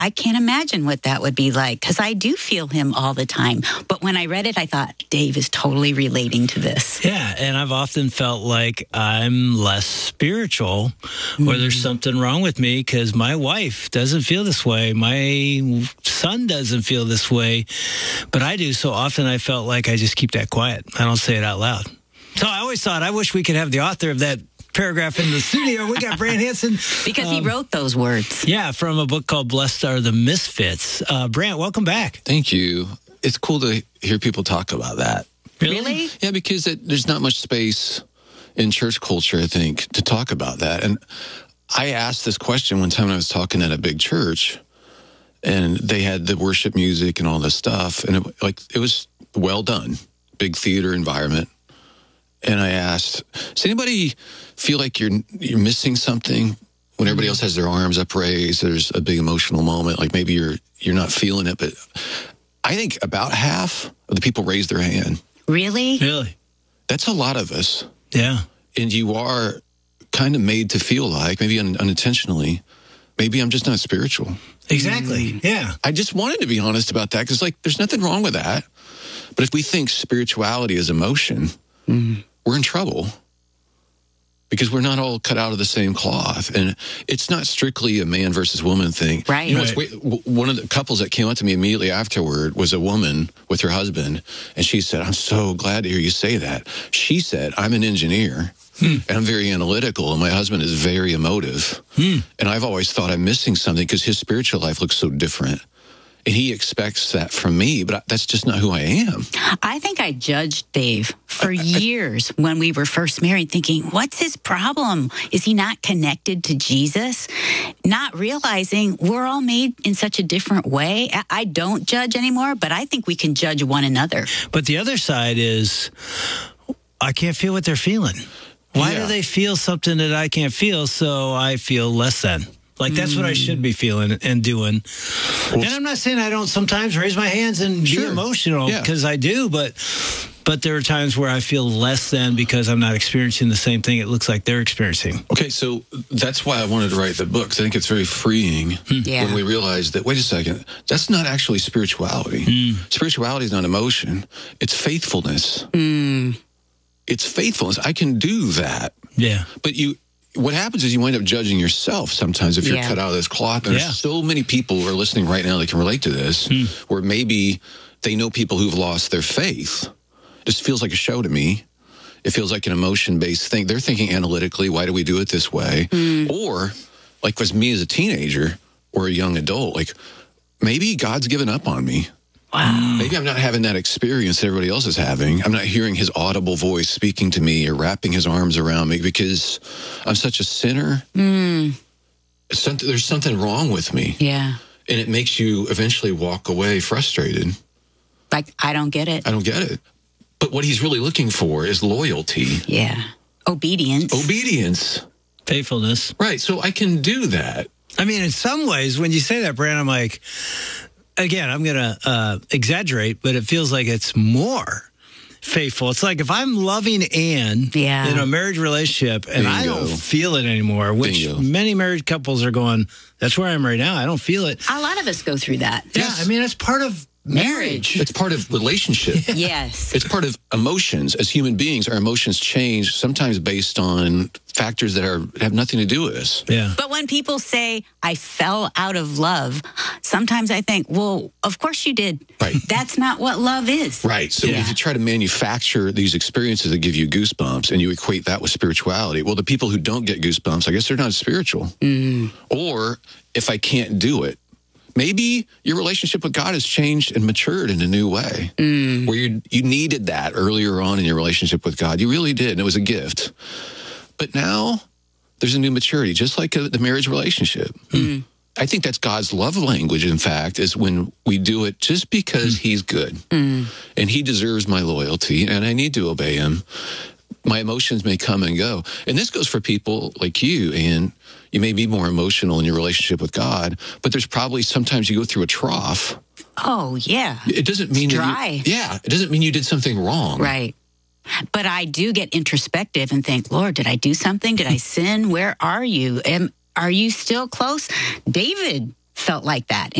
I can't imagine what that would be like, because I do feel him all the time. But when I read it, I thought, Dave is totally relating to this. Yeah, and I've often felt like I'm less spiritual, or there's something wrong with me because my wife doesn't feel this way. My son doesn't feel this way, but I do. So often I felt like I just keep that quiet. I don't say it out loud. So I always thought, I wish we could have the author of that paragraph in the studio. We got Brant Hansen. Because he wrote those words. Yeah, from a book called Blessed Are the Misfits. Brant, welcome back. Thank you. It's cool to hear people talk about that. Really? Yeah, because there's not much space in church culture, I think, to talk about that. And I asked this question one time when I was talking at a big church, and they had the worship music and all this stuff, and it was well done, big theater environment. And I asked, does anybody feel like you're missing something when everybody else has their arms upraised? There's a big emotional moment, like maybe you're not feeling it. But I think about half of the people raised their hand. Really? Really? That's a lot of us. Yeah. And you are kind of made to feel like, maybe unintentionally, maybe I'm just not spiritual. Exactly. Yeah. I just wanted to be honest about that, because there's nothing wrong with that. But if we think spirituality is emotion, we're in trouble, because we're not all cut out of the same cloth. And it's not strictly a man versus woman thing. Right. You know, one of the couples that came up to me immediately afterward was a woman with her husband. And she said, I'm so glad to hear you say that. She said, I'm an engineer and I'm very analytical, and my husband is very emotive. And I've always thought I'm missing something because his spiritual life looks so different. And he expects that from me, but that's just not who I am. I think I judged Dave for years when we were first married, thinking, what's his problem? Is he not connected to Jesus? Not realizing we're all made in such a different way. I don't judge anymore, but I think we can judge one another. But the other side is, I can't feel what they're feeling. Why do they feel something that I can't feel, so I feel less than? Like, that's what I should be feeling and doing. And I'm not saying I don't sometimes raise my hands and be emotional, because I do, but there are times where I feel less than because I'm not experiencing the same thing it looks like they're experiencing. Okay, so that's why I wanted to write the book, because I think it's very freeing when we realize that, wait a second, that's not actually spirituality. Spirituality is not emotion. It's faithfulness. It's faithfulness. I can do that. Yeah. But what happens is you wind up judging yourself sometimes if you're cut out of this cloth. And there's so many people who are listening right now that can relate to this, where maybe they know people who've lost their faith. It just feels like a show to me. It feels like an emotion-based thing. They're thinking analytically, why do we do it this way? Or, like with me as a teenager or a young adult, like maybe God's given up on me. Wow. Maybe I'm not having that experience that everybody else is having. I'm not hearing his audible voice speaking to me or wrapping his arms around me because I'm such a sinner. There's something wrong with me. Yeah. And it makes you eventually walk away frustrated. Like, I don't get it. I don't get it. But what he's really looking for is loyalty. Yeah. Obedience. Faithfulness. Right. So I can do that. I mean, in some ways, when you say that, Brant, I'm like, again, I'm going to exaggerate, but it feels like it's more faithful. It's like if I'm loving Ann in a marriage relationship and I don't feel it anymore, which many married couples are going, that's where I am right now. I don't feel it. A lot of us go through that. Yeah, I mean, it's part of marriage. It's part of relationship. Yes. It's part of emotions. As human beings, our emotions change sometimes based on factors that have nothing to do with us. Yeah. But when people say, I fell out of love, sometimes I think, well, of course you did. Right. That's not what love is. Right. So if you try to manufacture these experiences that give you goosebumps and you equate that with spirituality, well, the people who don't get goosebumps, I guess they're not spiritual. Or if I can't do it, maybe your relationship with God has changed and matured in a new way, where you needed that earlier on in your relationship with God. You really did, and it was a gift. But now there's a new maturity, just like the marriage relationship. I think that's God's love language, in fact, is when we do it just because he's good. And he deserves my loyalty, and I need to obey him. My emotions may come and go. And this goes for people like you, and you may be more emotional in your relationship with God, but there's probably sometimes you go through a trough. Oh, yeah. It doesn't mean dry. It doesn't mean you did something wrong. Right. But I do get introspective and think, Lord, did I do something? Did I sin? Where are you? Are you still close? David felt like that.